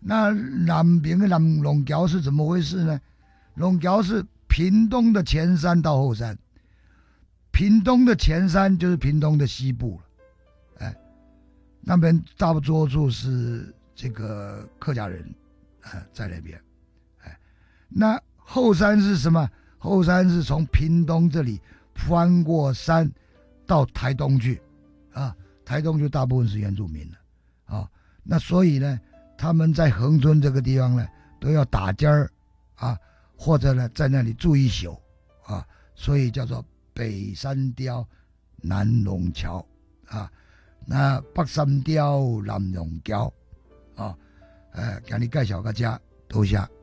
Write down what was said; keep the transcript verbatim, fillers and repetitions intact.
那南边的南龙桥是怎么回事呢？龙桥是屏东的前山到后山，屏东的前山就是屏东的西部了，哎，那边大多数是这个客家人，哎，在那边，哎，那后山是什么？后山是从屏东这里翻过山到台东去，啊，台东就大部分是原住民了，啊，那所以呢，他们在恒春这个地方呢，都要打尖儿，啊，或者呢在那里住一宿，啊，所以叫做北山雕、南龙桥，啊，那北山雕、南龙桥，啊，呃，给你介绍个家，多谢。